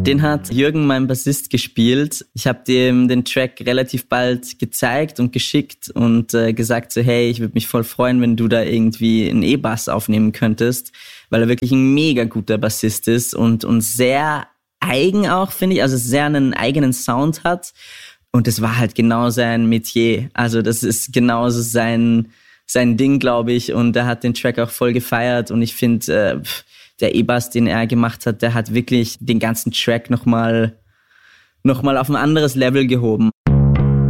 Den hat Jürgen, mein Bassist, gespielt. Ich habe dem den Track relativ bald gezeigt und geschickt und gesagt so, hey, ich würde mich voll freuen, wenn du da irgendwie einen E-Bass aufnehmen könntest, weil er wirklich ein mega guter Bassist ist und sehr eigen auch, finde ich, also sehr einen eigenen Sound hat. Und das war halt genau sein Metier. Also das ist genauso sein Ding, glaube ich. Und er hat den Track auch voll gefeiert. Und ich finde, der E-Bass, den er gemacht hat, der hat wirklich den ganzen Track nochmal auf ein anderes Level gehoben.